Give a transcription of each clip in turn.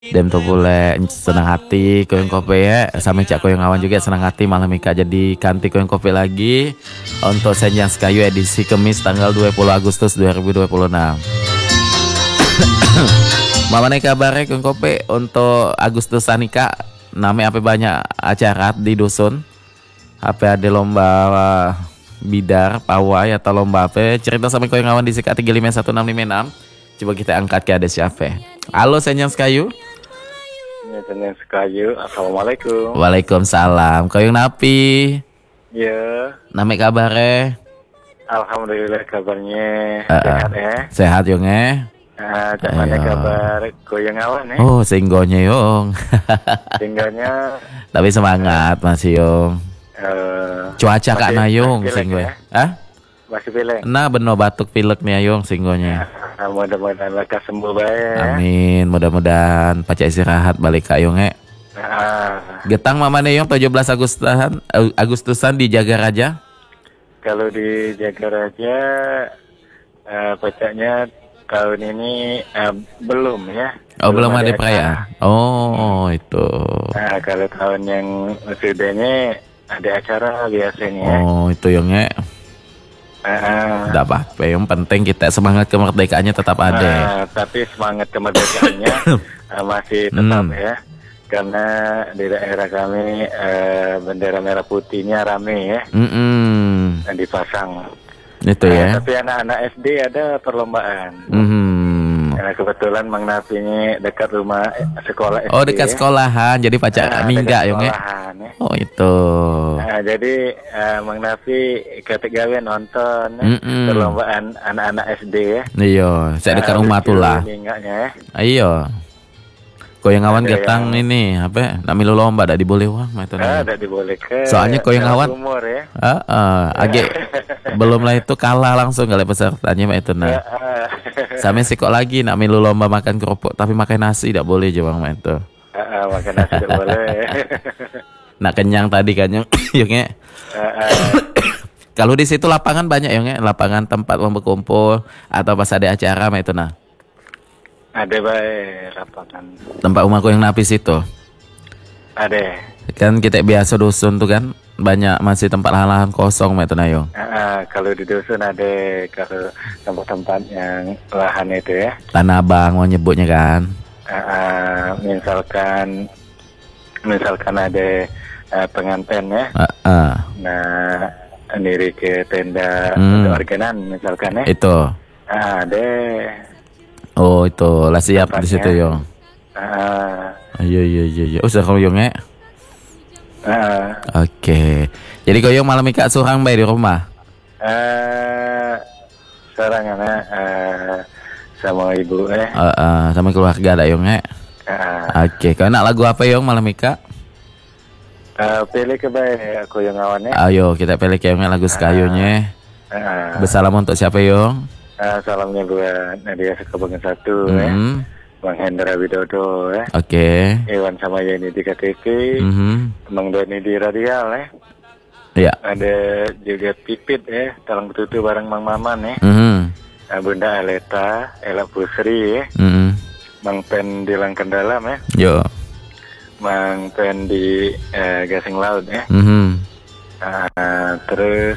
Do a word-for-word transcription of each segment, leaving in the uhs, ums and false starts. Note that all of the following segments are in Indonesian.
Dem to boleh senang hati koyong kopi ya sama cak koyong awan juga senang hati malam Mika jadi kanti koyong kopi lagi untuk Senjang Sekayu edisi Kamis tanggal dua puluh Agustus dua ribu dua puluh enam. Mama nih kabarnya koyong kopi untuk Agustus Sanika namanya apa banyak acara di dusun apa ada lomba bidar pawai atau lomba apa cerita sama koyong awan di Sika tiga lima satu enam lima enam. Coba kita angkat ke ada siapa. Halo Senjang Sekayu. Senjang Sekayu, assalamualaikum. Waalaikumsalam. Koyong napi? Ya. Name kabare? Alhamdulillah kabarnya uh, sehat ya. Sehat yong eh. Ah, uh, mana kabar koyong awan ya? Oh, singgonya yong. Singgonya. Tapi semangat uh, masih yong. Uh, Cuaca kak nayong singgoy. Ya? Hah? Masih pilek. Nah, bener batuk pilek nih ayong singgonya. Uh, mudah-mudahan lekas sembuh baik. Amin, mudah-mudahan pacar istirahat balik kak yong eh. Uh, Getang mama nih yong tujuh belas Agustusan Agustusan di Jagaraja. Kalau di Jagaraja uh, pacaknya tahun ini uh, belum ya. Oh, belum, belum ada perayaan. Oh, itu. Nah, kalau tahun yang sudahnya ada acara biasanya. Oh, itu yong eh. Uh, Tidak apa-apa, yang penting kita semangat kemerdekaannya tetap ada. Uh, tapi semangat kemerdekaannya uh, masih tetap hmm. ya, karena di daerah kami uh, bendera merah putihnya rame ya, Mm-mm. dipasang. Itu uh, ya. Tapi anak-anak S D ada perlombaan. Mm-hmm. Nah, kebetulan Mang Napi ini dekat rumah eh, sekolah S D. Oh, dekat sekolahan, jadi pacar uh, mingga yong ya. Oh itu. Nah, jadi uh, Mang Nafi ketika gue nonton Mm-mm. perlombaan anak-anak S D ya. Iya, saya dekat uh, rumah tuh lah. Iya. Koyong awan getang yang... ini apa? Nak milu lomba dak diboleh wah itu. Ah, dak diboleh ke. Soalnya koyong awan. Umur ya. Heeh, uh, uh, agak belum lah itu kalah langsung kalau pesertanya mah itu nah. Sampai sih kok lagi nak milu lomba makan kerupuk tapi makan nasi dak boleh je bang mah itu. Heeh, makan nasi dak boleh. Nak kenyang tadi kan yang yongnya. Kalau di situ lapangan banyak yongnya, lapangan tempat mau berkumpul atau pas ada acara mah itu nah. Ada baik lapangan. Tempat rumahku yang napis itu. Ada. Kan kita biasa dusun tuh kan banyak masih tempat lahan-lahan kosong mah itu nah yong. Uh, kalau di dusun ada kalau tempat-tempat yang lahan itu ya. Tanah Abang mau nyebutnya kan. Uh, uh, misalkan misalkan ada uh, pengantin ya. Uh, uh. Nah, diri ke tenda hmm. untuk organan misalkan ya. Itu. Ah, ada. Oh, itu lah siap di situ yong. Ah. Iya iya iya iya. Usah kau yong eh. Ah. Oke. Okay. Jadi kau yong malam Mika surang bayi di rumah. Ah, sekarang anak uh, sama ibu eh. Uh, uh, sama keluarga ada yong eh. Ah. Oke, okay. Kau nak lagu apa yong malam Mika? Uh, pilih ke baik aku yang awannya. Ayo kita pilih ke yong lagu sekayunya. Uh, Bersalam untuk siapa yong? Uh, salamnya buat Nadia Sekabangan satu mm-hmm. ya, Bang Hendra Widodo ya. Oke. Okay. Iwan sama Yeni di K T P, mm-hmm. Bang Doni di Radial ya. Iya. Ada juga Pipit ya, Talang Betutu bareng Mang Maman ya. Mm-hmm. Uh, Bunda Aleta, Ella Pusri ya. Mm-hmm. Mang Pen di Langkan Dalam ya. Yo. Mang Pen di uh, Gasing Laut ya. Mm-hmm. Uh, terus.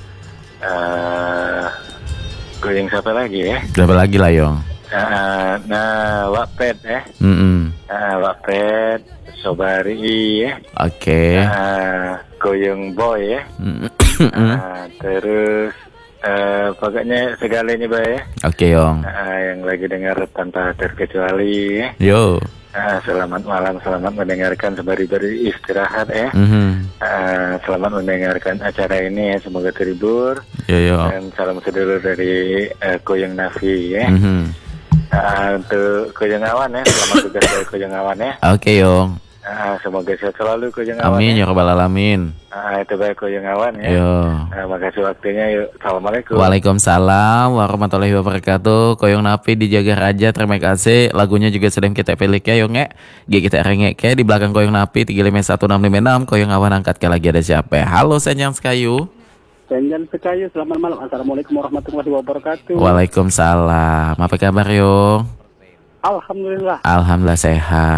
Uh, Goyang siapa lagi ya? Siapa lagi lah yong? Uh, nah, Wapet ya. Mm-mm. Uh, Wapet, Sobari ya. Oke. Okay. Uh, Goyang Boy ya. Mm-mm. Uh, terus uh, pokoknya segalanya bah ya. Oke okay, yong. Uh, yang lagi dengar tanpa terkecuali ya. Yo. Uh, selamat malam, selamat mendengarkan sembari-bari istirahat ya. Mm-hmm. Uh, selamat mendengarkan acara ini ya, semoga terhibur. Yo yo. Dan salam sedulur dari uh, Koyong Nafi ya. Mm-hmm. Uh, untuk Koyong Awan ya, selamat tugas dari Koyong Awan ya. Oke okay, yong. Uh, semoga sehat selalu Koyong Awan. Amin ya rabbal alamin. Uh, itu baik Koyong Awan ya. Yo. Uh, makasih waktunya yuk. Assalamualaikum. Waalaikumsalam warahmatullahi wabarakatuh. Koyong Napi dijaga raja. Terima kasih. Lagunya juga sedang kita pilih ya yong ya. G kita rengek ya di belakang Koyong Napi tiga lima satu enam lima enam. Koyong Awan angkat ke lagi ada siapa? Halo Senjang Sekayu. Senjang Sekayu, selamat malam. Assalamualaikum warahmatullahi wabarakatuh. Waalaikumsalam. Apa kabar yong? Alhamdulillah. Alhamdulillah sehat.